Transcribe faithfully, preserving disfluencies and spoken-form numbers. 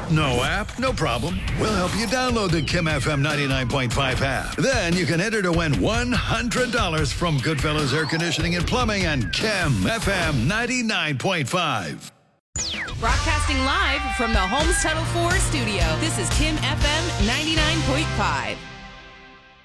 No app? No problem. We'll help you download the Kim F M ninety-nine point five app. Then you can enter to win one hundred dollars from Goodfellas Air Conditioning and Plumbing and Kim F M ninety-nine point five. Broadcasting live from the Holmes Tuttle four studio, this is Kim F M ninety-nine point five.